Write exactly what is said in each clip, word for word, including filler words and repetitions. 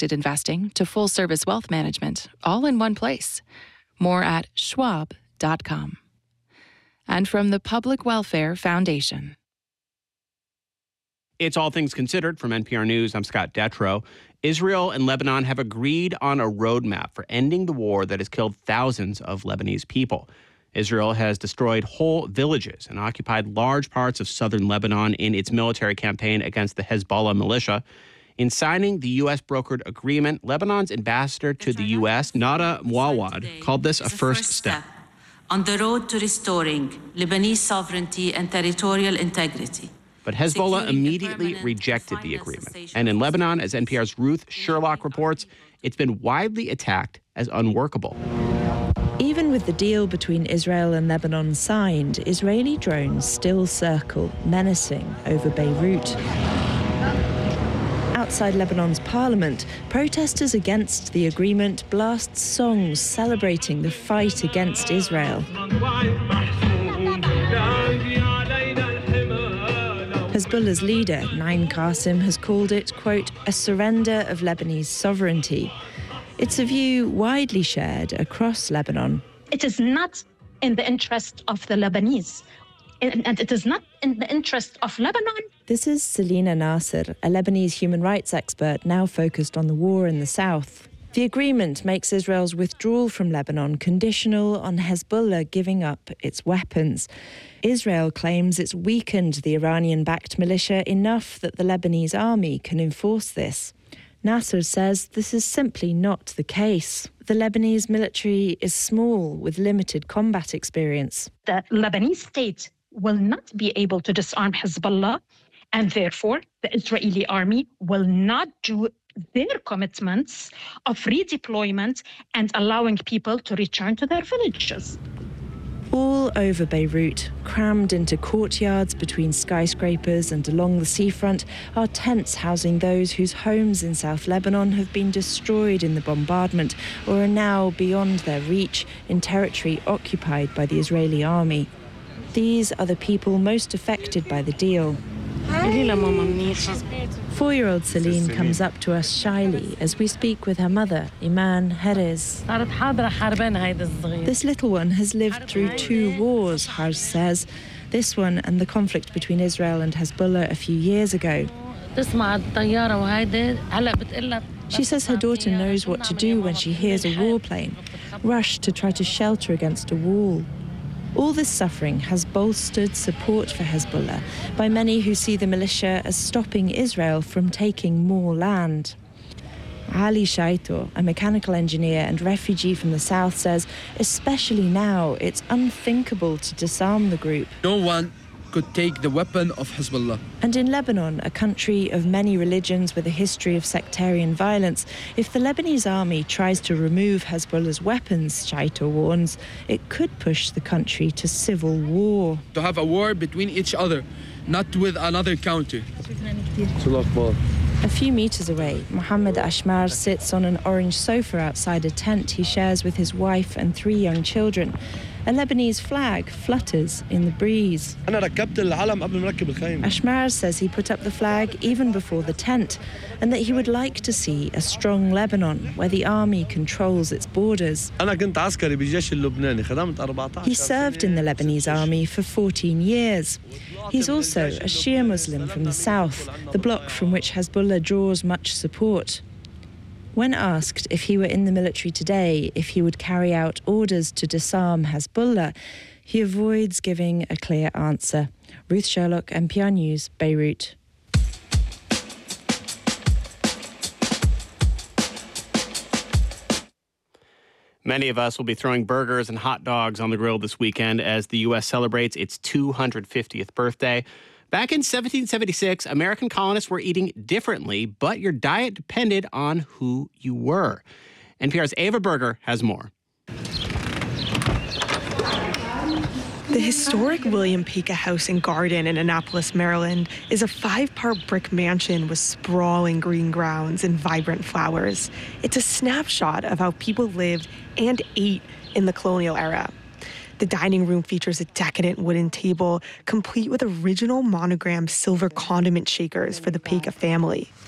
tax-directed investing to full-service wealth management, all in one place. More at schwab dot com. And from the Public Welfare Foundation. It's All Things Considered from N P R News. I'm Scott Detrow. Israel and Lebanon have agreed on a roadmap for ending the war that has killed thousands of Lebanese people. Israel has destroyed whole villages and occupied large parts of southern Lebanon in its military campaign against the Hezbollah militia. In signing the U S-brokered agreement, Lebanon's ambassador to the U S, Nada Mouawad, called this a first step on the road to restoring Lebanese sovereignty and territorial integrity. But Hezbollah immediately rejected the agreement. And in Lebanon, as N P R's Ruth Sherlock reports, it's been widely attacked as unworkable. Even with the deal between Israel and Lebanon signed, Israeli drones still circle, menacing over Beirut. Outside Lebanon's parliament, protesters against the agreement blast songs celebrating the fight against Israel. Hezbollah's leader, Naim Qassem, has called it, quote, a surrender of Lebanese sovereignty. It's a view widely shared across Lebanon. It is not in the interest of the Lebanese, and it is not in the interest of Lebanon. This is Selina Nasser, a Lebanese human rights expert now focused on the war in the south. The agreement makes Israel's withdrawal from Lebanon conditional on Hezbollah giving up its weapons. Israel claims it's weakened the Iranian-backed militia enough that the Lebanese army can enforce this. Nasser says this is simply not the case. The Lebanese military is small with limited combat experience. The Lebanese state will not be able to disarm Hezbollah, and therefore the Israeli army will not do their commitments of redeployment and allowing people to return to their villages. All over Beirut, crammed into courtyards between skyscrapers and along the seafront, are tents housing those whose homes in South Lebanon have been destroyed in the bombardment or are now beyond their reach in territory occupied by the Israeli army. These are the people most affected by the deal. Four-year-old Celine comes up to us shyly as we speak with her mother, Iman Herez. This little one has lived through two wars, Harj says. This one and the conflict between Israel and Hezbollah a few years ago. She says her daughter knows what to do when she hears a warplane, rush to try to shelter against a wall. All this suffering has bolstered support for Hezbollah by many who see the militia as stopping Israel from taking more land. Ali Shaito, a mechanical engineer and refugee from the south, says especially now it's unthinkable to disarm the group. No one could take the weapon of Hezbollah. And in Lebanon, a country of many religions with a history of sectarian violence, if the Lebanese army tries to remove Hezbollah's weapons, Shaito warns, it could push the country to civil war. To have a war between each other, not with another country. A few meters away, Mohammed Ashmar sits on an orange sofa outside a tent he shares with his wife and three young children. A Lebanese flag flutters in the breeze. Ashmar says he put up the flag even before the tent and that he would like to see a strong Lebanon where the army controls its borders. He served in the Lebanese army for fourteen years. He's also a Shia Muslim from the south, the bloc from which Hezbollah draws much support. When asked if he were in the military today, if he would carry out orders to disarm Hezbollah, he avoids giving a clear answer. Ruth Sherlock, N P R News, Beirut. Many of us will be throwing burgers and hot dogs on the grill this weekend as the U S celebrates its two hundred fiftieth birthday. Back in seventeen seventy-six, American colonists were eating differently, but your diet depended on who you were. N P R's Ava Berger has more. The historic William Pica House and Garden in Annapolis, Maryland, is a five-part brick mansion with sprawling green grounds and vibrant flowers. It's a snapshot of how people lived and ate in the colonial era. The dining room features a decadent wooden table, complete with original monogrammed silver condiment shakers for the Pica family.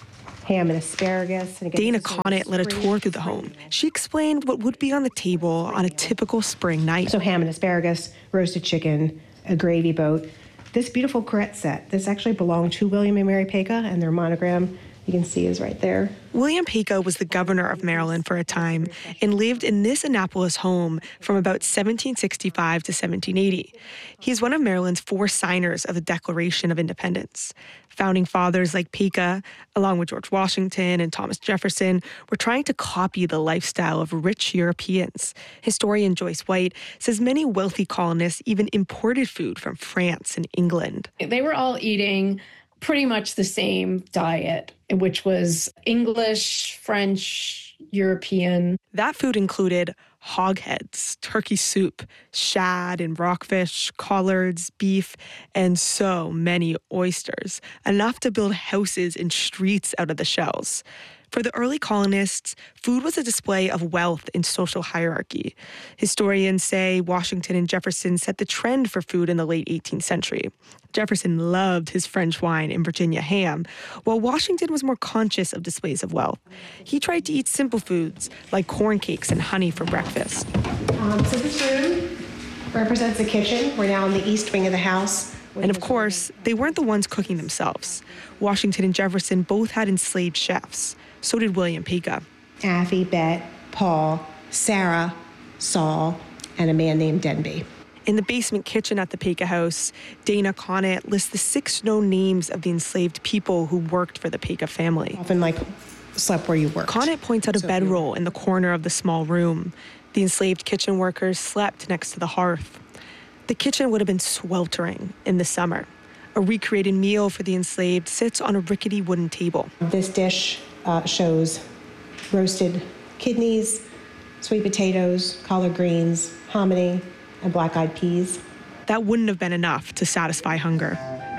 ham and asparagus. And again, Dana this is sort of Conant led a spring- tour through the home. She explained what would be on the table on a typical spring night. So ham and asparagus, roasted chicken, a gravy boat. This beautiful Corette set, this actually belonged to William and Mary Peka, and their monogram, you can see, is right there. William Peka was the governor of Maryland for a time and lived in this Annapolis home from about seventeen sixty-five to seventeen eighty. He's one of Maryland's four signers of the Declaration of Independence. Founding fathers like Peka, along with George Washington and Thomas Jefferson, were trying to copy the lifestyle of rich Europeans. Historian Joyce White says many wealthy colonists even imported food from France and England. They were all eating pretty much the same diet, which was English, French, European. That food included hog heads, turkey soup, shad and rockfish, collards, beef, and so many oysters, enough to build houses and streets out of the shells. For the early colonists, food was a display of wealth in social hierarchy. Historians say Washington and Jefferson set the trend for food in the late eighteenth century. Jefferson loved his French wine and Virginia ham, while Washington was more conscious of displays of wealth. He tried to eat simple foods like corn cakes and honey for breakfast. Um, so this room represents the kitchen. We're now in the east wing of the house. And of course, they weren't the ones cooking themselves. Washington and Jefferson both had enslaved chefs. So did William Peka. Affie, Bet, Paul, Sarah, Saul, and a man named Denby. In the basement kitchen at the Peka house, Dana Conant lists the six known names of the enslaved people who worked for the Peka family. Often, like, slept where you worked. Conant points out a So bedroll in the corner of the small room. The enslaved kitchen workers slept next to the hearth. The kitchen would have been sweltering in the summer. A recreated meal for the enslaved sits on a rickety wooden table. This dish uh, shows roasted kidneys, sweet potatoes, collard greens, hominy, and black-eyed peas. That wouldn't have been enough to satisfy hunger.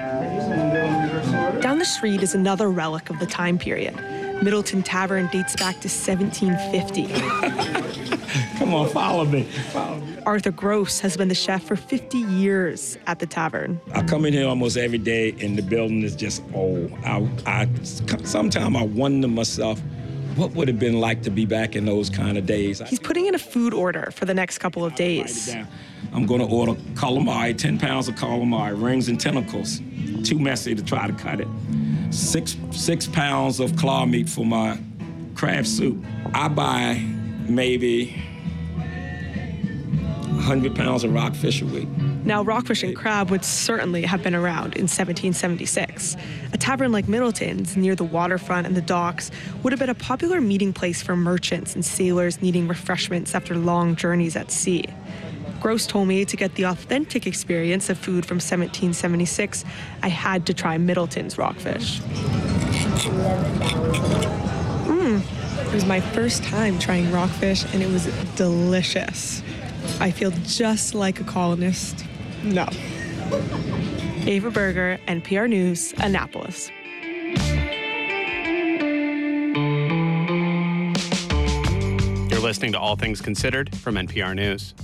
Down the street is another relic of the time period. Middleton Tavern dates back to seventeen fifty. Come on, follow me. Follow me. Arthur Gross has been the chef for fifty years at the tavern. I come in here almost every day, and the building is just old. I, I, sometimes I wonder myself, what would it have been like to be back in those kind of days? He's putting in a food order for the next couple of days. I'm going to order calamari, ten pounds of calamari, rings and tentacles. Too messy to try to cut it. Six, six pounds of claw meat for my crab soup. I buy maybe one hundred pounds of rockfish a week. Now, rockfish and crab would certainly have been around in seventeen seventy-six. A tavern like Middleton's, near the waterfront and the docks, would have been a popular meeting place for merchants and sailors needing refreshments after long journeys at sea. Gross told me to get the authentic experience of food from seventeen seventy-six, I had to try Middleton's rockfish. Mmm, it was my first time trying rockfish, and it was delicious. I feel just like a colonist. No. Ava Berger, N P R News, Annapolis. You're listening to All Things Considered from N P R News.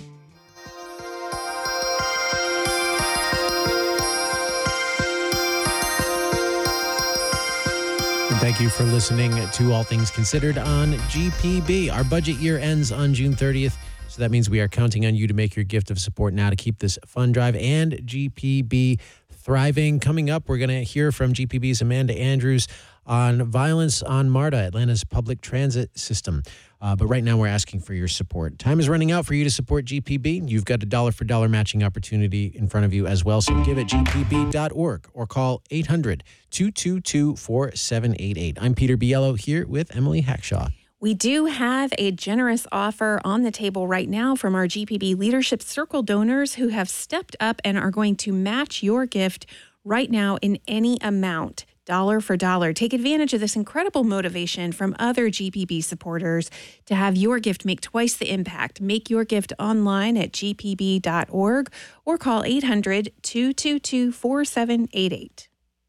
Thank you for listening to All Things Considered on G P B. Our budget year ends on June thirtieth, so that means we are counting on you to make your gift of support now to keep this fund drive and G P B thriving. Coming up, we're going to hear from G P B's Amanda Andrews on violence on MARTA, Atlanta's public transit system. Uh, but right now, we're asking for your support. Time is running out for you to support G P B. You've got a dollar-for-dollar matching opportunity in front of you as well, so give at G P B dot org or call eight hundred, two two two, four seven eight eight. I'm Peter Biello here with Emily Hackshaw. We do have a generous offer on the table right now from our G P B Leadership Circle donors who have stepped up and are going to match your gift right now in any amount. Dollar for dollar. Take advantage of this incredible motivation from other G P B supporters to have your gift make twice the impact. Make your gift online at G P B dot org or call eight hundred, two two two, four seven eight eight.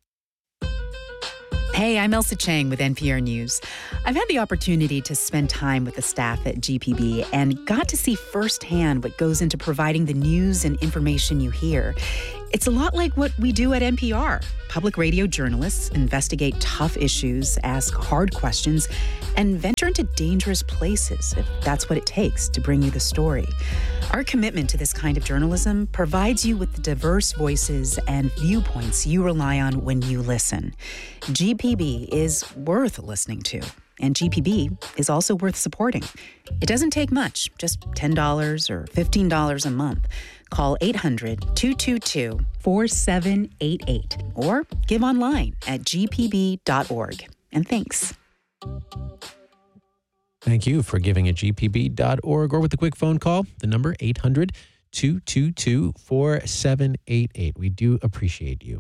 Hey, I'm Elsa Chang with N P R News. I've had the opportunity to spend time with the staff at G P B and got to see firsthand what goes into providing the news and information you hear. It's a lot like what we do at N P R. Public radio journalists investigate tough issues, ask hard questions, and venture into dangerous places if that's what it takes to bring you the story. Our commitment to this kind of journalism provides you with the diverse voices and viewpoints you rely on when you listen. G P B is worth listening to, and G P B is also worth supporting. It doesn't take much, just ten dollars or fifteen dollars a month. Call eight hundred, two two two, four seven eight eight or give online at g p b dot org. And thanks. Thank you for giving at g p b dot org or with a quick phone call. The number eight hundred, two two two, four seven eight eight. We do appreciate you.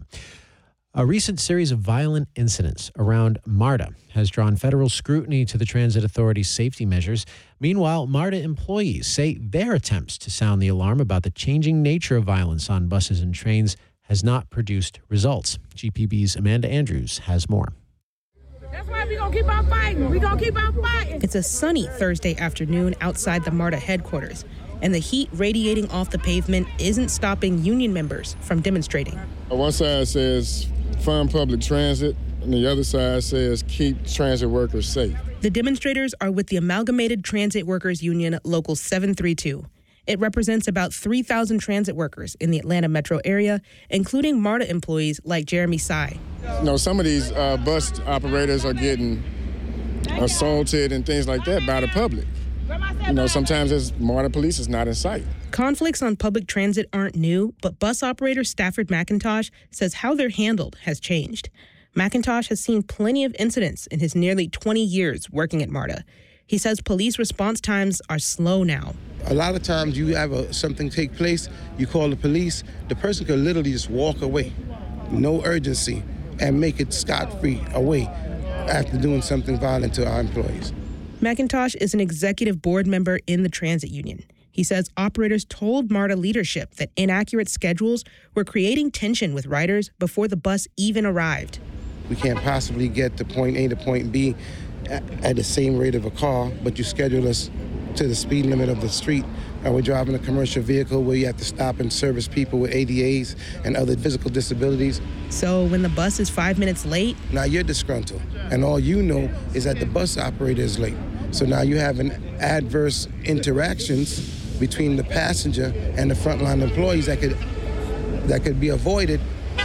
A recent series of violent incidents around MARTA has drawn federal scrutiny to the Transit Authority's safety measures. Meanwhile, MARTA employees say their attempts to sound the alarm about the changing nature of violence on buses and trains has not produced results. G P B's Amanda Andrews has more. That's why we're going to keep on fighting. We're going to keep on fighting. It's a sunny Thursday afternoon outside the MARTA headquarters, and the heat radiating off the pavement isn't stopping union members from demonstrating. One side says fund public transit, and the other side says keep transit workers safe. The demonstrators are with the Amalgamated Transit Workers Union Local seven three two. It represents about three thousand transit workers in the Atlanta metro area, including MARTA employees like Jeremy Sy. You know, some of these uh, bus operators are getting assaulted and things like that by the public. You know, sometimes it's MARTA police is not in sight. Conflicts on public transit aren't new, but bus operator Stafford McIntosh says how they're handled has changed. McIntosh has seen plenty of incidents in his nearly twenty years working at MARTA. He says police response times are slow now. A lot of times you have a, something take place, you call the police, the person could literally just walk away, no urgency, and make it scot-free away after doing something violent to our employees. McIntosh is an executive board member in the transit union. He says operators told MARTA leadership that inaccurate schedules were creating tension with riders before the bus even arrived. We can't possibly get to point A to point B at the same rate of a car, but you schedule us to the speed limit of the street. And we're driving a commercial vehicle where you have to stop and service people with A D As and other physical disabilities. So when the bus is five minutes late? Now you're disgruntled, and all you know is that the bus operator is late. So now you have an adverse interactions between the passenger and the frontline employees that could that could be avoided.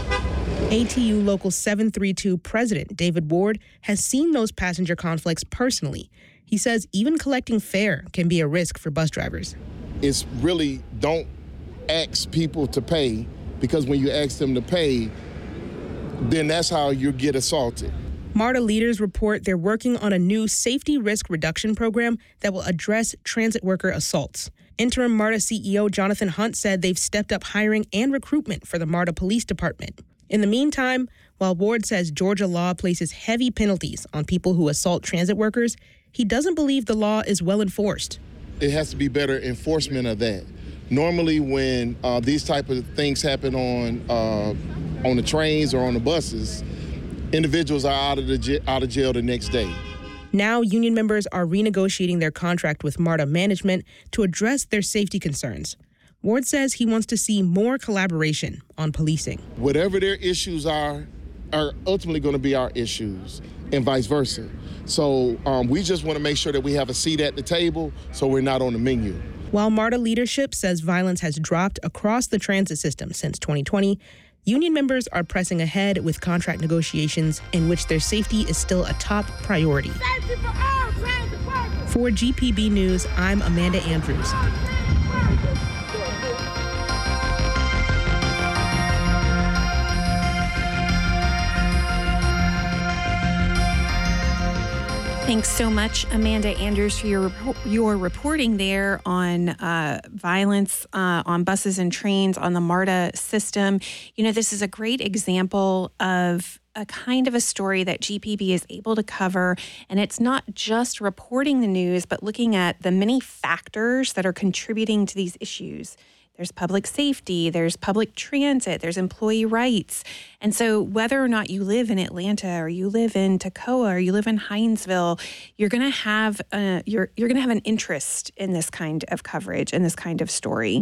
A T U Local seven three two President David Ward has seen those passenger conflicts personally. He says even collecting fare can be a risk for bus drivers. It's really don't ask people to pay, because when you ask them to pay, then that's how you get assaulted. MARTA leaders report they're working on a new safety risk reduction program that will address transit worker assaults. Interim MARTA C E O Jonathan Hunt said they've stepped up hiring and recruitment for the MARTA Police Department. In the meantime, while Ward says Georgia law places heavy penalties on people who assault transit workers, he doesn't believe the law is well enforced. It has to be better enforcement of that. Normally when uh, these type of things happen on uh, on the trains or on the buses, individuals are out of the j- out of jail the next day. Now, union members are renegotiating their contract with MARTA management to address their safety concerns. Ward says he wants to see more collaboration on policing. Whatever their issues are, are ultimately going to be our issues, and vice versa. So um, we just want to make sure that we have a seat at the table so we're not on the menu. While MARTA leadership says violence has dropped across the transit system since twenty twenty, union members are pressing ahead with contract negotiations in which their safety is still a top priority. Safety for all transit workers. For G P B News, I'm Amanda Andrews. Thanks so much, Amanda Andrews, for your your reporting there on uh, violence uh, on buses and trains on the MARTA system. You know, this is a great example of a kind of a story that G P B is able to cover. And it's not just reporting the news, but looking at the many factors that are contributing to these issues. There's public safety, there's public transit, there's employee rights. And so whether or not you live in Atlanta or you live in Toccoa or you live in Hinesville, you're going to have a, you're you're going to have an interest in this kind of coverage and this kind of story.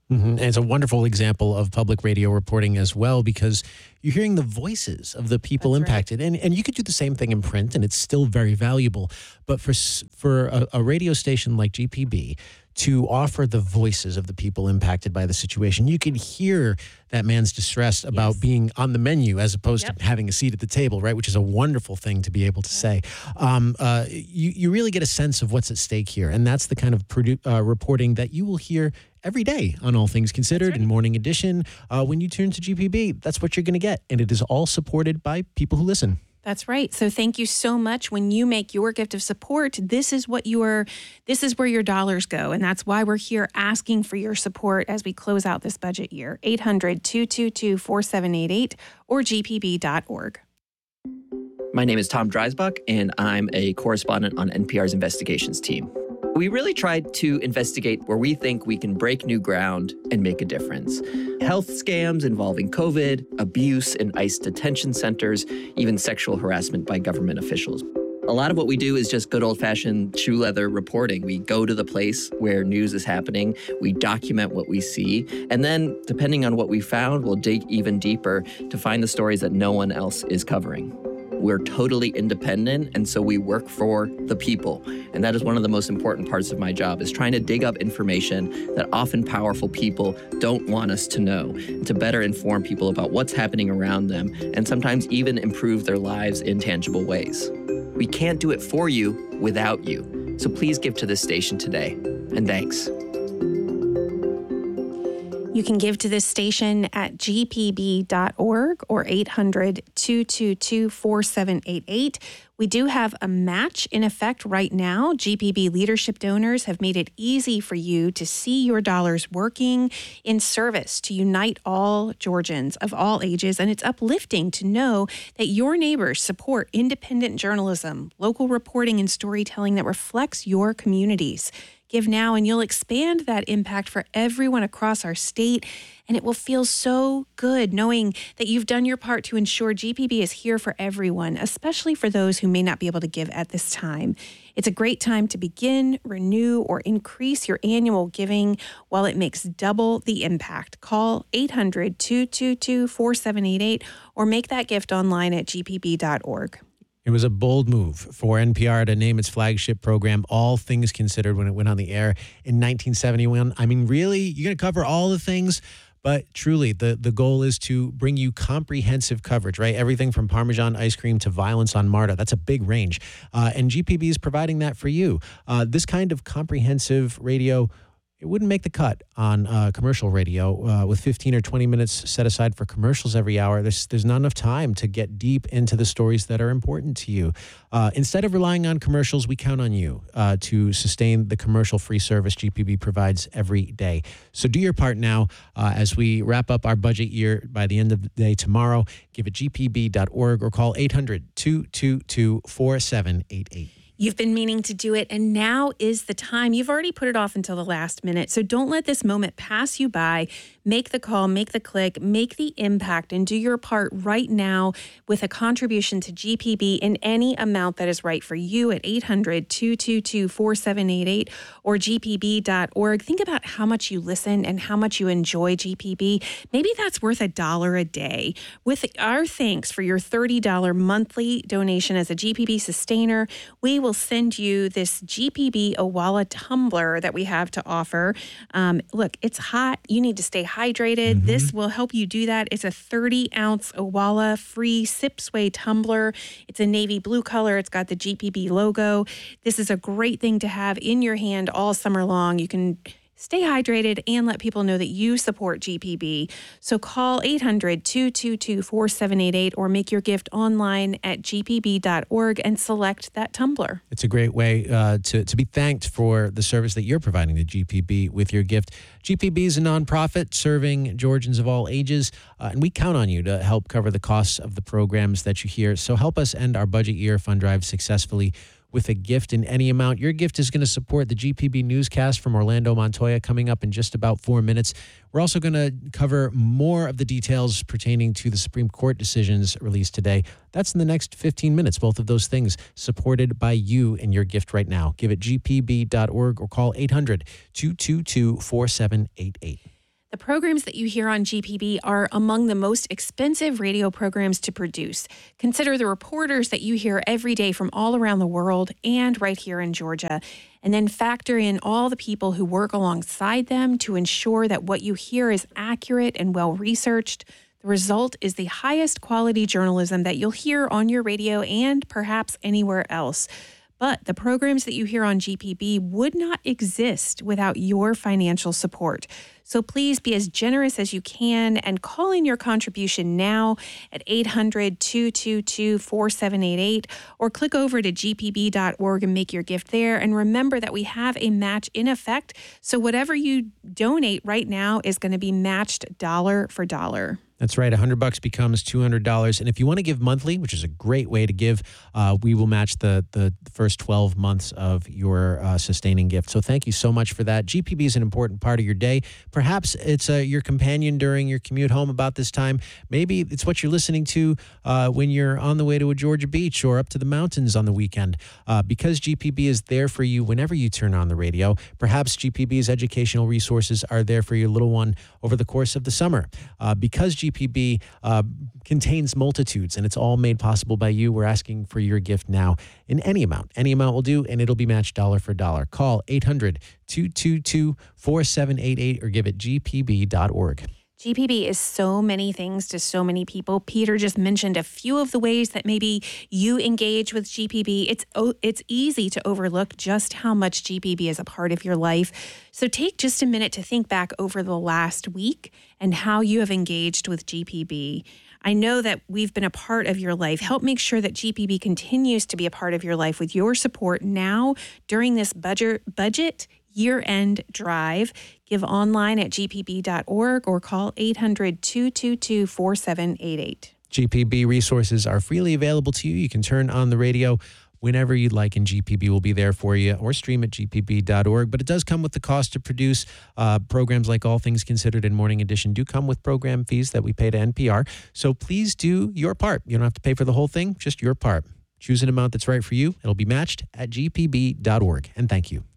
Mm-hmm. And it's a wonderful example of public radio reporting as well, because you're hearing the voices of the people That's impacted. Right. And and you could do the same thing in print, and it's still very valuable. But for for a, a radio station like G P B to offer the voices of the people impacted by the situation, you can hear that man's distress about yes. being on the menu as opposed yep. to having a seat at the table, right? Which is a wonderful thing to be able to say. Um, uh, you, you really get a sense of what's at stake here. And that's the kind of produ- uh, reporting that you will hear every day on All Things Considered right. in Morning Edition. Uh, when you turn to G P B, that's what you're going to get. And it is all supported by people who listen. That's right. So thank you so much. When you make your gift of support, this is what you are, this is where your dollars go. And that's why we're here asking for your support as we close out this budget year. eight hundred, two two two, four seven eight eight or g p b dot org. My name is Tom Dreisbach, and I'm a correspondent on N P R's investigations team. We really tried to investigate where we think we can break new ground and make a difference. Health scams involving COVID, abuse in ICE detention centers, even sexual harassment by government officials. A lot of what we do is just good old-fashioned shoe leather reporting. We go to the place where news is happening, we document what we see, and then, depending on what we found, we'll dig even deeper to find the stories that no one else is covering. We're totally independent, and so we work for the people. And that is one of the most important parts of my job, is trying to dig up information that often powerful people don't want us to know, to better inform people about what's happening around them, and sometimes even improve their lives in tangible ways. We can't do it for you without you. So please give to this station today. And thanks. You can give to this station at g p b dot org or eight hundred, two two two, four seven eight eight. We do have a match in effect right now. G P B leadership donors have made it easy for you to see your dollars working in service to unite all Georgians of all ages. And it's uplifting to know that your neighbors support independent journalism, local reporting and storytelling that reflects your communities. Give now and you'll expand that impact for everyone across our state. And it will feel so good knowing that you've done your part to ensure G P B is here for everyone, especially for those who may not be able to give at this time. It's a great time to begin, renew, or increase your annual giving while it makes double the impact. Call eight hundred, two two two, four seven eight eight or make that gift online at g p b dot org. It was a bold move for N P R to name its flagship program All Things Considered when it went on the air in nineteen seventy-one. I mean, really? You're going to cover all the things? But truly, the, the goal is to bring you comprehensive coverage, right? Everything from Parmesan ice cream to violence on MARTA. That's a big range. Uh, and G P B is providing that for you. Uh, this kind of comprehensive radio, it wouldn't make the cut on uh, commercial radio uh, with fifteen or twenty minutes set aside for commercials every hour. There's, there's not enough time to get deep into the stories that are important to you. Uh, instead of relying on commercials, we count on you uh, to sustain the commercial-free service G P B provides every day. So do your part now uh, as we wrap up our budget year by the end of the day tomorrow. Give it g p b dot org or call eight hundred, two two two, four seven eight eight. You've been meaning to do it, and now is the time. You've already put it off until the last minute, so don't let this moment pass you by. Make the call, make the click, make the impact, and do your part right now with a contribution to G P B in any amount that is right for you at eight hundred, two two two, four seven eight eight or g p b dot org. Think about how much you listen and how much you enjoy G P B. Maybe that's worth a dollar a day. With our thanks for your thirty dollars monthly donation as a G P B sustainer, we will send you this G P B Owala tumbler that we have to offer. Um, look, it's hot. You need to stay hydrated. Mm-hmm. This will help you do that. It's a thirty ounce Owala free Sip Sway tumbler. It's a navy blue color. It's got the G P B logo. This is a great thing to have in your hand all summer long. You can stay hydrated and let people know that you support G P B. So call eight hundred, two two two, four seven eight eight or make your gift online at g p b dot org and select that tumbler. It's a great way uh, to, to be thanked for the service that you're providing to G P B with your gift. G P B is a nonprofit serving Georgians of all ages, uh, and we count on you to help cover the costs of the programs that you hear. So help us end our budget year fund drive successfully with a gift in any amount. Your gift is going to support the G P B newscast from Orlando Montoya coming up in just about four minutes. We're also going to cover more of the details pertaining to the Supreme Court decisions released today. That's in the next fifteen minutes. Both of those things supported by you and your gift right now. Give it g p b dot org or call eight hundred, two two two, four seven eight eight. The programs that you hear on G P B are among the most expensive radio programs to produce. Consider the reporters that you hear every day from all around the world and right here in Georgia. And then factor in all the people who work alongside them to ensure that what you hear is accurate and well-researched. The result is the highest quality journalism that you'll hear on your radio and perhaps anywhere else. But the programs that you hear on G P B would not exist without your financial support. So please be as generous as you can and call in your contribution now at eight hundred, two two two, four seven eight eight or click over to g p b dot org and make your gift there. And remember that we have a match in effect. So whatever you donate right now is going to be matched dollar for dollar. That's right. one hundred bucks becomes two hundred dollars. And if you want to give monthly, which is a great way to give, uh, we will match the the first twelve months of your uh, sustaining gift. So thank you so much for that. G P B is an important part of your day. Perhaps it's uh, your companion during your commute home about this time. Maybe it's what you're listening to uh, when you're on the way to a Georgia beach or up to the mountains on the weekend. Uh, because G P B is there for you whenever you turn on the radio, perhaps G P B's educational resources are there for your little one over the course of the summer. Uh, because G P B uh, contains multitudes and it's all made possible by you, we're asking for your gift now in any amount. Any amount will do, and it'll be matched dollar for dollar. Call eight hundred, two two two, four seven eight eight or give it g p b dot org. G P B is so many things to so many people. Peter just mentioned a few of the ways that maybe you engage with G P B. It's oh, it's easy to overlook just how much G P B is a part of your life. So take just a minute to think back over the last week and how you have engaged with G P B. I know that we've been a part of your life. Help make sure that G P B continues to be a part of your life with your support now during this budget budget year-end drive. Give online at g p b dot org or call eight hundred, two two two, four seven eight eight. G P B resources are freely available to you. You can turn on the radio whenever you'd like, and G P B will be there for you, or stream at g p b dot org. But it does come with the cost to produce. Uh, programs like All Things Considered and Morning Edition do come with program fees that we pay to N P R. So please do your part. You don't have to pay for the whole thing, just your part. Choose an amount that's right for you. It'll be matched at g p b dot org. And thank you.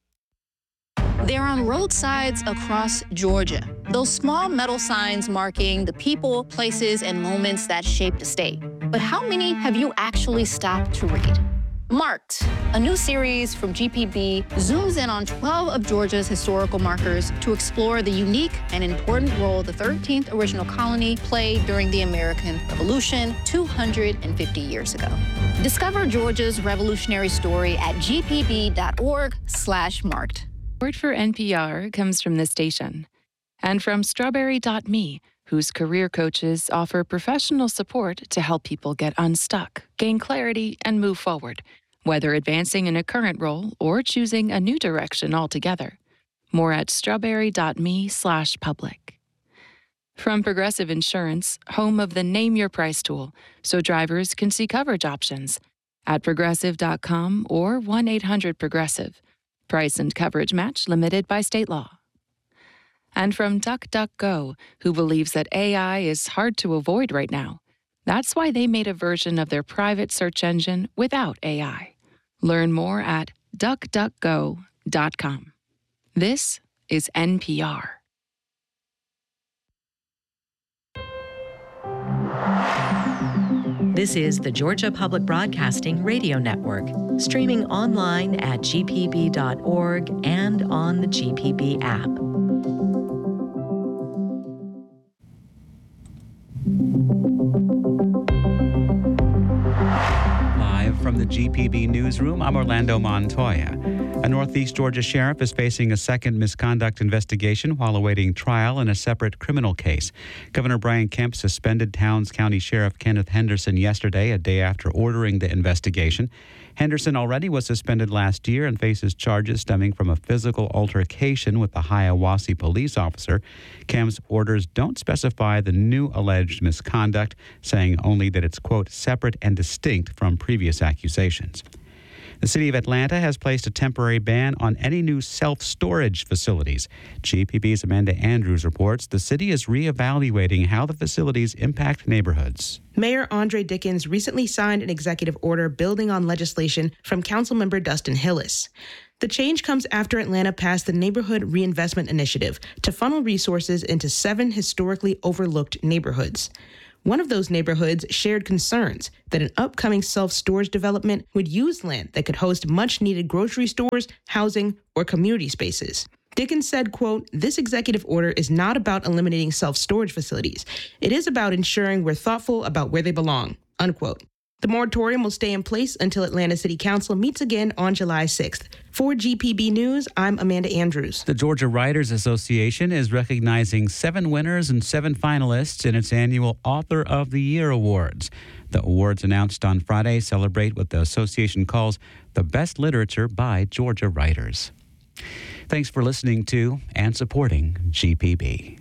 They're on roadsides across Georgia. Those small metal signs marking the people, places, and moments that shaped the state. But how many have you actually stopped to read? Marked, a new series from G P B, zooms in on twelve of Georgia's historical markers to explore the unique and important role the thirteenth original colony played during the American Revolution two hundred fifty years ago. Discover Georgia's revolutionary story at g p b dot org slash marked. Support for N P R comes from this station and from Strawberry dot me, whose career coaches offer professional support to help people get unstuck, gain clarity, and move forward, whether advancing in a current role or choosing a new direction altogether. More at strawberry dot me slash public. From Progressive Insurance, home of the Name Your Price tool, so drivers can see coverage options at progressive dot com or one eight hundred progressive. Price and coverage match limited by state law. And from DuckDuckGo, who believes that A I is hard to avoid right now. That's why they made a version of their private search engine without A I. Learn more at duck duck go dot com. This is N P R. This is the Georgia Public Broadcasting Radio Network, streaming online at g p b dot org and on the G P B app. Live from the G P B newsroom, I'm Orlando Montoya. A Northeast Georgia sheriff is facing a second misconduct investigation while awaiting trial in a separate criminal case. Governor Brian Kemp suspended Towns County Sheriff Kenneth Henderson yesterday, a day after ordering the investigation. Henderson already was suspended last year and faces charges stemming from a physical altercation with a Hiawassee police officer. Kemp's orders don't specify the new alleged misconduct, saying only that it's, quote, separate and distinct from previous accusations. The city of Atlanta has placed a temporary ban on any new self-storage facilities. G P B's Amanda Andrews reports the city is reevaluating how the facilities impact neighborhoods. Mayor Andre Dickens recently signed an executive order building on legislation from Councilmember Dustin Hillis. The change comes after Atlanta passed the Neighborhood Reinvestment Initiative to funnel resources into seven historically overlooked neighborhoods. One of those neighborhoods shared concerns that an upcoming self-storage development would use land that could host much-needed grocery stores, housing, or community spaces. Dickens said, quote, "This executive order is not about eliminating self-storage facilities. It is about ensuring we're thoughtful about where they belong," unquote. The moratorium will stay in place until Atlanta City Council meets again on July sixth. For G P B News, I'm Amanda Andrews. The Georgia Writers Association is recognizing seven winners and seven finalists in its annual Author of the Year Awards. The awards announced on Friday celebrate what the association calls the best literature by Georgia writers. Thanks for listening to and supporting G P B.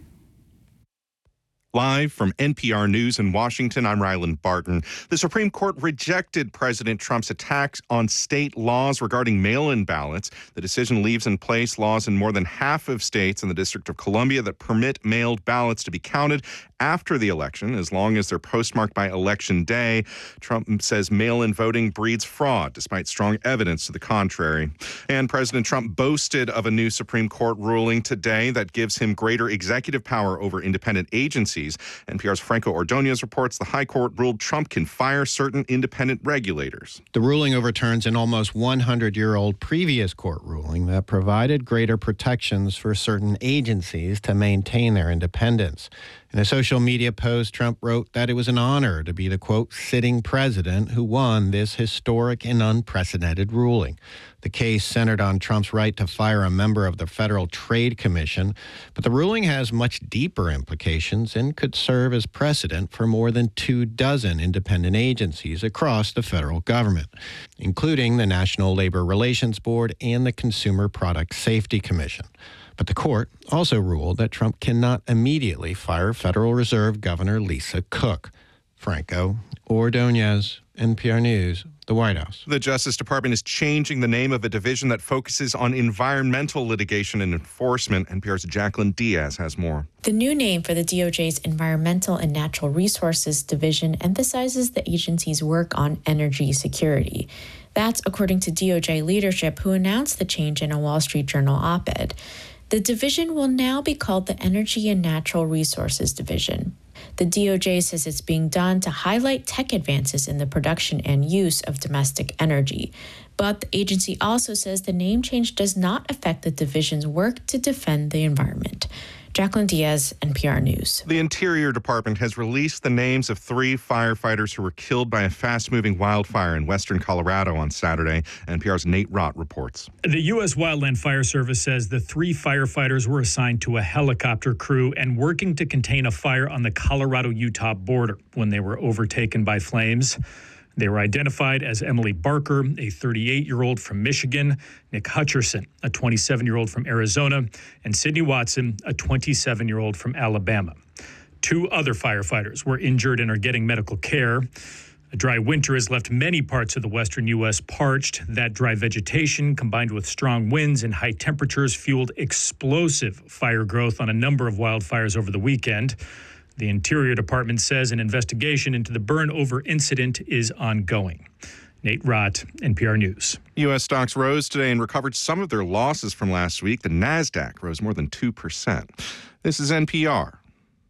Live from N P R News in Washington, I'm Ryland Barton. The Supreme Court rejected President Trump's attacks on state laws regarding mail-in ballots. The decision leaves in place laws in more than half of states in the District of Columbia that permit mailed ballots to be counted after the election, as long as they're postmarked by Election Day. Trump says mail-in voting breeds fraud, despite strong evidence to the contrary. And President Trump boasted of a new Supreme Court ruling today that gives him greater executive power over independent agencies. N P R's Franco Ordonez reports the High Court ruled Trump can fire certain independent regulators. The ruling overturns an almost one hundred year old previous court ruling that provided greater protections for certain agencies to maintain their independence. In a social media post, Trump wrote that it was an honor to be the, quote, sitting president who won this historic and unprecedented ruling. The case centered on Trump's right to fire a member of the Federal Trade Commission, but the ruling has much deeper implications and could serve as precedent for more than two dozen independent agencies across the federal government, including the National Labor Relations Board and the Consumer Product Safety Commission. But the court also ruled that Trump cannot immediately fire Federal Reserve Governor Lisa Cook. Franco Ordonez, N P R News, the White House. The Justice Department is changing the name of a division that focuses on environmental litigation and enforcement. N P R's Jacqueline Diaz has more. The new name for the D O J's Environmental and Natural Resources Division emphasizes the agency's work on energy security. That's according to D O J leadership, who announced the change in a Wall Street Journal op-ed. The division will now be called the Energy and Natural Resources Division. The D O J says it's being done to highlight tech advances in the production and use of domestic energy. But the agency also says the name change does not affect the division's work to defend the environment. Jacqueline Diaz, N P R News. The Interior Department has released the names of three firefighters who were killed by a fast-moving wildfire in western Colorado on Saturday. N P R's Nate Rott reports. The U S Wildland Fire Service says the three firefighters were assigned to a helicopter crew and working to contain a fire on the Colorado-Utah border when they were overtaken by flames. They were identified as Emily Barker, a thirty-eight-year-old from Michigan, Nick Hutcherson, a twenty-seven-year-old from Arizona, and Sydney Watson, a twenty-seven-year-old from Alabama. Two other firefighters were injured and are getting medical care. A dry winter has left many parts of the western U S parched. That dry vegetation, combined with strong winds and high temperatures, fueled explosive fire growth on a number of wildfires over the weekend. The Interior Department says an investigation into the burn-over incident is ongoing. Nate Rott, N P R News. U S stocks rose today and recovered some of their losses from last week. The NASDAQ rose more than two percent. This is N P R.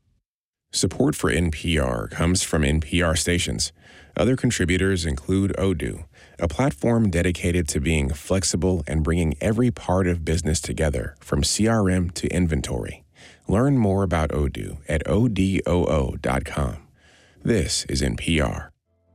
Support for N P R comes from N P R stations. Other contributors include Odoo, a platform dedicated to being flexible and bringing every part of business together, from C R M to inventory. Learn more about Odoo at odoo dot com. This is N P R.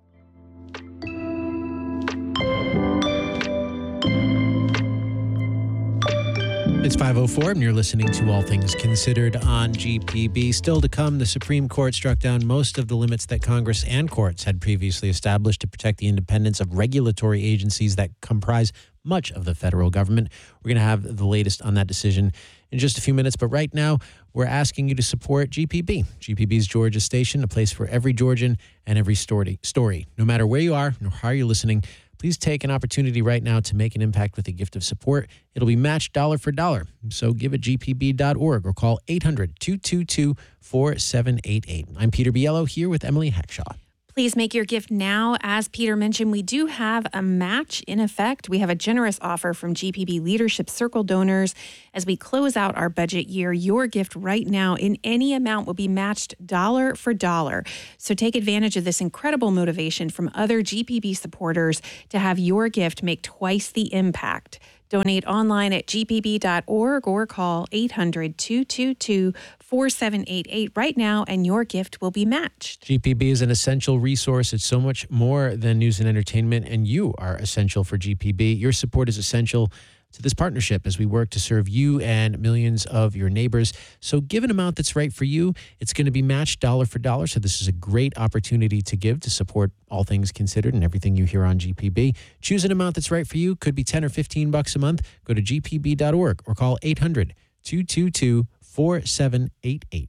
It's five oh four, and you're listening to All Things Considered on G P B. Still to come, the Supreme Court struck down most of the limits that Congress and courts had previously established to protect the independence of regulatory agencies that comprise much of the federal government. We're going to have the latest on that decision in just a few minutes, but right now, we're asking you to support G P B. G P B's Georgia Station, a place for every Georgian and every story. story. No matter where you are, or how you're listening, please take an opportunity right now to make an impact with a gift of support. It'll be matched dollar for dollar. So give at G P B dot org or call eight hundred, two two two, four seven eight eight. I'm Peter Biello here with Emily Hackshaw. Please make your gift now. As Peter mentioned, we do have a match in effect. We have a generous offer from G P B Leadership Circle donors. As we close out our budget year, your gift right now in any amount will be matched dollar for dollar. So take advantage of this incredible motivation from other G P B supporters to have your gift make twice the impact. Donate online at g p b dot org or call eight hundred, two two two, four seven eight eight right now and your gift will be matched. G P B is an essential resource. It's so much more than news and entertainment, and you are essential for G P B. Your support is essential to this partnership as we work to serve you and millions of your neighbors. So give an amount that's right for you. It's going to be matched dollar for dollar. So this is a great opportunity to give to support All Things Considered and everything you hear on G P B. Choose an amount that's right for you. Could be ten or fifteen bucks a month. Go to g p b dot org or call eight hundred, two two two, four seven eight eight.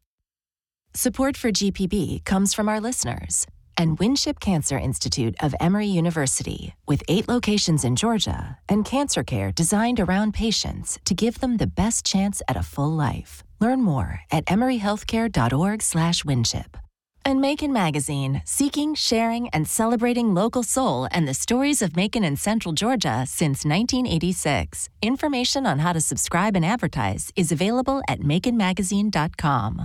Support for G P B comes from our listeners and Winship Cancer Institute of Emory University, with eight locations in Georgia and cancer care designed around patients to give them the best chance at a full life. Learn more at emory healthcare dot org slash winship. And Macon Magazine, seeking, sharing, and celebrating local soul and the stories of Macon and Central Georgia since nineteen eighty-six. Information on how to subscribe and advertise is available at macon magazine dot com.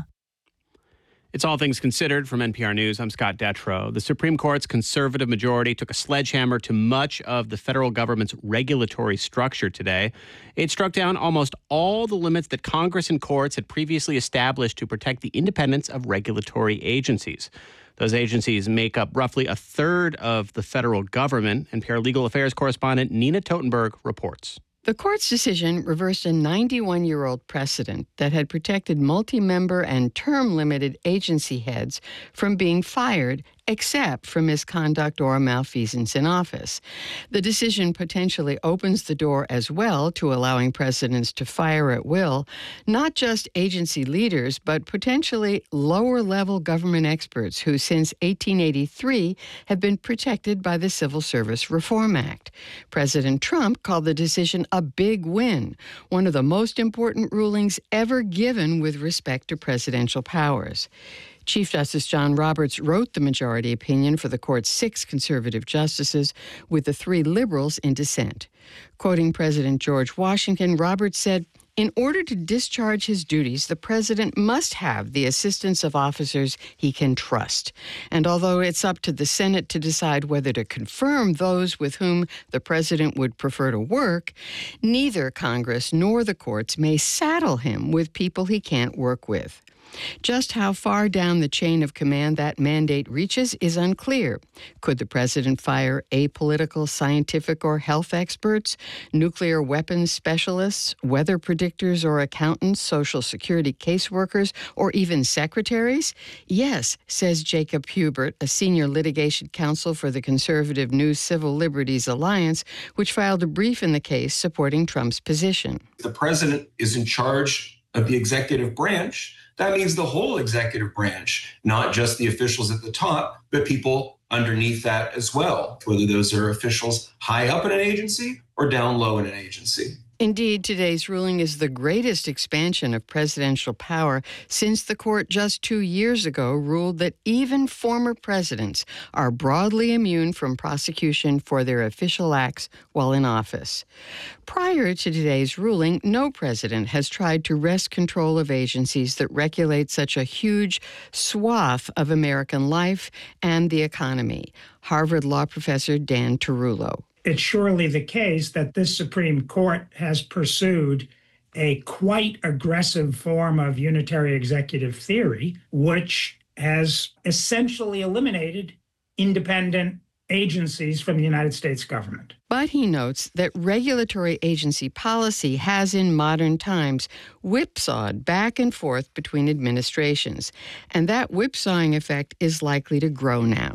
It's All Things Considered from N P R News. I'm Scott Detrow. The Supreme Court's conservative majority took a sledgehammer to much of the federal government's regulatory structure today. It struck down almost all the limits that Congress and courts had previously established to protect the independence of regulatory agencies. Those agencies make up roughly a third of the federal government. N P R legal affairs correspondent Nina Totenberg reports. The court's decision reversed a ninety-one-year-old precedent that had protected multi-member and term-limited agency heads from being fired except for misconduct or malfeasance in office. The decision potentially opens the door as well to allowing presidents to fire at will, not just agency leaders, but potentially lower-level government experts who since eighteen eighty-three have been protected by the Civil Service Reform Act. President Trump called the decision a big win, one of the most important rulings ever given with respect to presidential powers. Chief Justice John Roberts wrote the majority opinion for the court's six conservative justices, with the three liberals in dissent. Quoting President George Washington, Roberts said, "In order to discharge his duties, the president must have the assistance of officers he can trust. And although it's up to the Senate to decide whether to confirm those with whom the president would prefer to work, neither Congress nor the courts may saddle him with people he can't work with." Just how far down the chain of command that mandate reaches is unclear. Could the president fire apolitical scientific or health experts, nuclear weapons specialists, weather predictors or accountants, Social Security caseworkers, or even secretaries? Yes, says Jacob Hubert, a senior litigation counsel for the conservative New Civil Liberties Alliance, which filed a brief in the case supporting Trump's position. The president is in charge of the executive branch. That means the whole executive branch, not just the officials at the top, but people underneath that as well, whether those are officials high up in an agency or down low in an agency. Indeed, today's ruling is the greatest expansion of presidential power since the court just two years ago ruled that even former presidents are broadly immune from prosecution for their official acts while in office. Prior to today's ruling, no president has tried to wrest control of agencies that regulate such a huge swath of American life and the economy. Harvard law professor Dan Tarullo. It's surely the case that this Supreme Court has pursued a quite aggressive form of unitary executive theory, which has essentially eliminated independent agencies from the United States government. But he notes that regulatory agency policy has in modern times whipsawed back and forth between administrations, and that whipsawing effect is likely to grow now.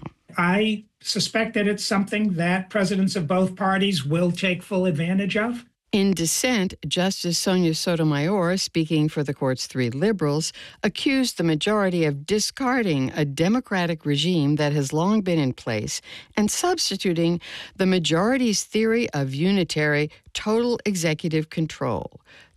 I suspect that it's something that presidents of both parties will take full advantage of. In dissent, Justice Sonia Sotomayor, speaking for the court's three liberals, accused the majority of discarding a democratic regime that has long been in place and substituting the majority's theory of unitary total executive control.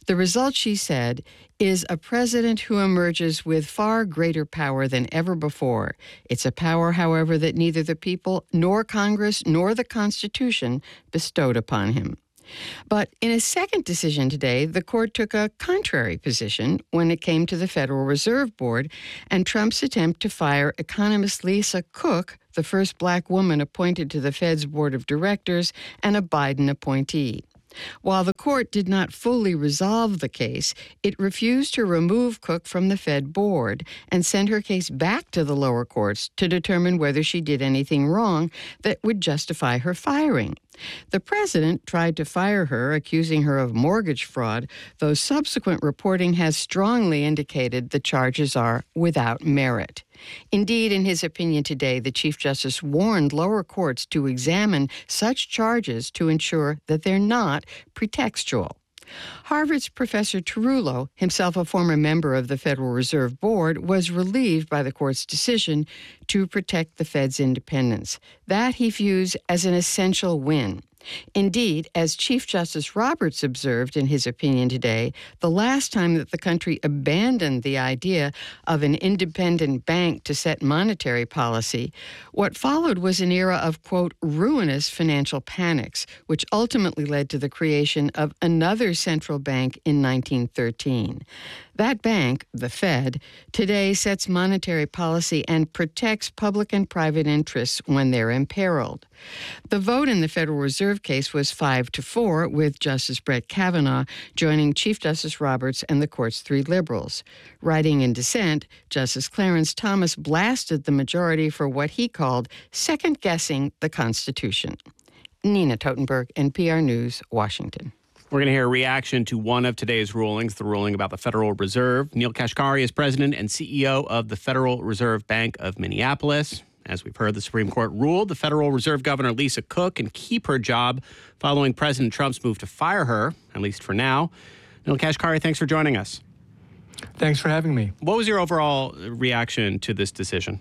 The result, she said, is a president who emerges with far greater power than ever before. It's a power, however, that neither the people nor Congress nor the Constitution bestowed upon him. But in a second decision today, the court took a contrary position when it came to the Federal Reserve Board and Trump's attempt to fire economist Lisa Cook, the first black woman appointed to the Fed's board of directors and a Biden appointee. While the court did not fully resolve the case, it refused to remove Cook from the Fed board and sent her case back to the lower courts to determine whether she did anything wrong that would justify her firing. The president tried to fire her, accusing her of mortgage fraud, though subsequent reporting has strongly indicated the charges are without merit. Indeed, in his opinion today, the Chief Justice warned lower courts to examine such charges to ensure that they're not pretextual. Harvard's Professor Tarullo, himself a former member of the Federal Reserve Board, was relieved by the court's decision to protect the Fed's independence. That he views as an essential win. Indeed, as Chief Justice Roberts observed in his opinion today, the last time that the country abandoned the idea of an independent bank to set monetary policy, what followed was an era of, quote, ruinous financial panics, which ultimately led to the creation of another central bank in nineteen thirteen. That bank, the Fed, today sets monetary policy and protects public and private interests when they're imperiled. The vote in the Federal Reserve case was five to four, with Justice Brett Kavanaugh joining Chief Justice Roberts and the court's three liberals. Writing in dissent, Justice Clarence Thomas blasted the majority for what he called second-guessing the Constitution. Nina Totenberg, N P R News, Washington. We're going to hear a reaction to one of today's rulings, the ruling about the Federal Reserve. Neel Kashkari is president and C E O of the Federal Reserve Bank of Minneapolis. As we've heard, the Supreme Court ruled the Federal Reserve Governor Lisa Cook can keep her job following President Trump's move to fire her, at least for now. Neel Kashkari, thanks for joining us. Thanks for having me. What was your overall reaction to this decision?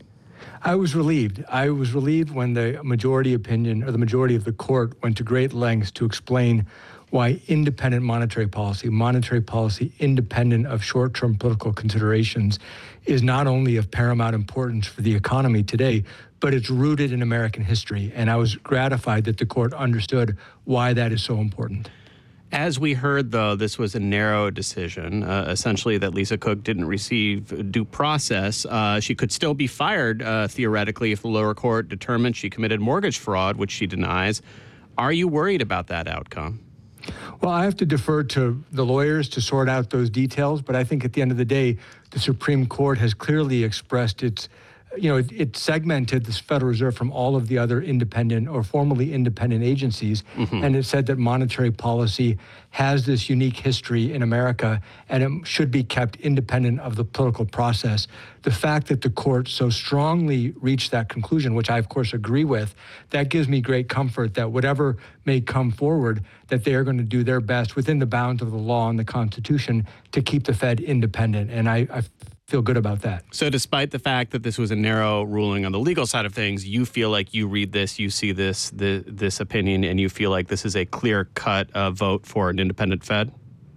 I was relieved. I was relieved when the majority opinion, or the majority of the court, went to great lengths to explain why independent monetary policy, monetary policy independent of short-term political considerations, is not only of paramount importance for the economy today, but it's rooted in American history. And I was gratified that the court understood why that is so important. As we heard, though, this was a narrow decision, uh, essentially that Lisa Cook didn't receive due process. Uh, she could still be fired, uh, theoretically, if the lower court determined she committed mortgage fraud, which she denies. Are you worried about that outcome? Well, I have to defer to the lawyers to sort out those details, but I think at the end of the day, the Supreme Court has clearly expressed its, you know, it, it segmented the Federal Reserve from all of the other independent or formerly independent agencies, mm-hmm. and it said that monetary policy has this unique history in America, and it should be kept independent of the political process. The fact that the court so strongly reached that conclusion, which I, of course, agree with, that gives me great comfort that whatever may come forward, that they are going to do their best within the bounds of the law and the Constitution to keep the Fed independent. And I, I feel good about that. So despite the fact that this was a narrow ruling on the legal side of things, you feel like you read this, you see this, the, this opinion, and you feel like this is a clear-cut uh, vote for an independent Fed?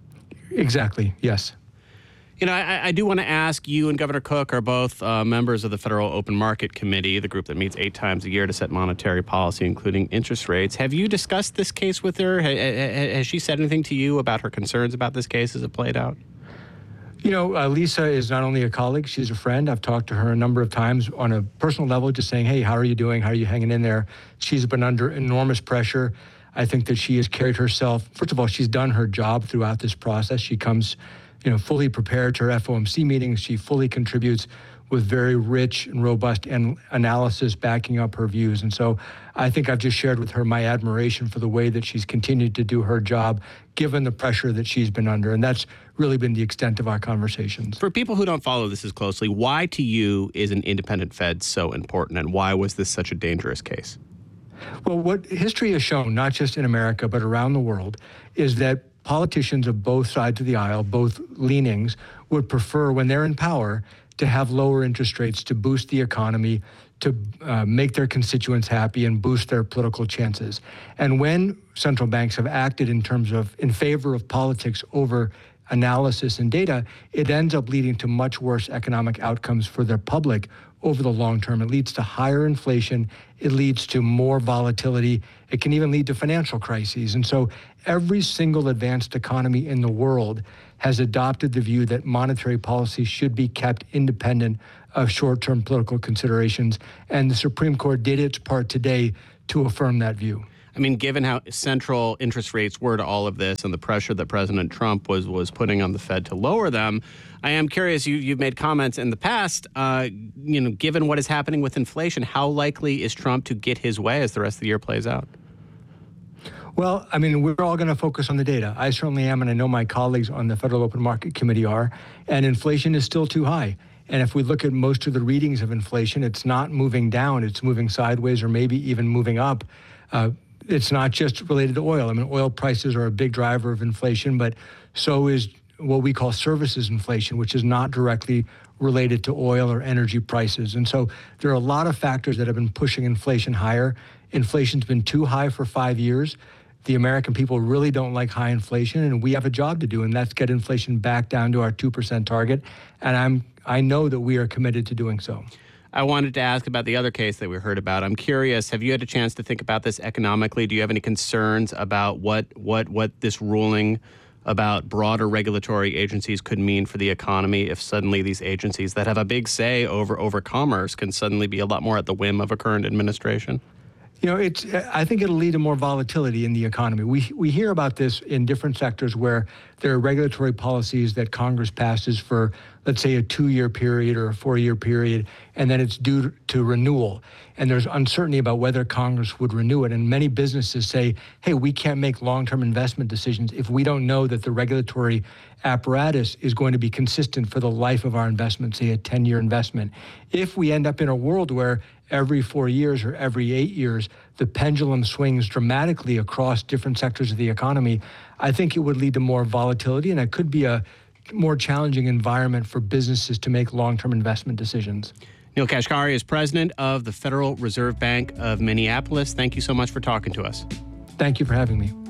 Exactly, yes. You know, I, I do want to ask, you and Governor Cook are both uh, members of the Federal Open Market Committee, the group that meets eight times a year to set monetary policy, including interest rates. Have you discussed this case with her? Ha, ha, has she said anything to you about her concerns about this case as it played out? You know, uh, Lisa is not only a colleague, she's a friend. I've talked to her a number of times on a personal level, just saying, hey, how are you doing? How are you hanging in there? She's been under enormous pressure. I think that she has carried herself. First of all, she's done her job throughout this process. She comes, you know, fully prepared to her F O M C meetings. She fully contributes with very rich and robust an- analysis backing up her views. And so I think I've just shared with her my admiration for the way that she's continued to do her job, given the pressure that she's been under. And that's really been the extent of our conversations. For people who don't follow this as closely, why to you is an independent Fed so important, and why was this such a dangerous case? Well, what history has shown, not just in America, but around the world, is that politicians of both sides of the aisle, both leanings, would prefer, when they're in power, to have lower interest rates to boost the economy, to uh, make their constituents happy and boost their political chances. And when central banks have acted in terms of in favor of politics over analysis and data, it ends up leading to much worse economic outcomes for the public over the long term. It leads to higher inflation. It leads to more volatility. It can even lead to financial crises. And so every single advanced economy in the world has adopted the view that monetary policy should be kept independent of short-term political considerations. And the Supreme Court did its part today to affirm that view. I mean, given how central interest rates were to all of this and the pressure that President Trump was was putting on the Fed to lower them, I am curious, you, you've made comments in the past, uh, you know, given what is happening with inflation, how likely is Trump to get his way as the rest of the year plays out? Well, I mean, we're all going to focus on the data. I certainly am, and I know my colleagues on the Federal Open Market Committee are, and inflation is still too high. And if we look at most of the readings of inflation, it's not moving down, it's moving sideways or maybe even moving up. Uh, it's not just related to oil. I mean, oil prices are a big driver of inflation, but so is what we call services inflation, which is not directly related to oil or energy prices. And so there are a lot of factors that have been pushing inflation higher. Inflation's been too high for five years. The American people really don't like high inflation, and we have a job to do, and that's get inflation back down to our two percent target. And I'm I know that we are committed to doing so. I wanted to ask about the other case that we heard about. I'm curious, have you had a chance to think about this economically? Do you have any concerns about what what what this ruling about broader regulatory agencies could mean for the economy if suddenly these agencies that have a big say over over commerce can suddenly be a lot more at the whim of a current administration? You know, it's. I think it'll lead to more volatility in the economy. We we hear about this in different sectors where there are regulatory policies that Congress passes for, let's say, a two-year period or a four-year period, and then it's due to renewal. And there's uncertainty about whether Congress would renew it. And many businesses say, hey, we can't make long-term investment decisions if we don't know that the regulatory apparatus is going to be consistent for the life of our investment, say a ten-year investment. If we end up in a world where every four years or every eight years, the pendulum swings dramatically across different sectors of the economy, I think it would lead to more volatility, and it could be a more challenging environment for businesses to make long-term investment decisions. Neel Kashkari is president of the Federal Reserve Bank of Minneapolis. Thank you so much for talking to us. Thank you for having me.